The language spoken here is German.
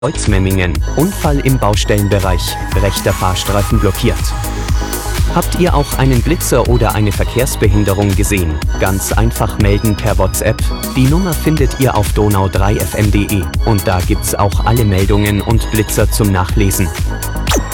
Kreuzmemmingen, Unfall im Baustellenbereich, rechter Fahrstreifen blockiert. Habt ihr auch einen Blitzer oder eine Verkehrsbehinderung gesehen? Ganz einfach melden per WhatsApp. Die Nummer findet ihr auf donau3fm.de und da gibt's auch alle Meldungen und Blitzer zum Nachlesen.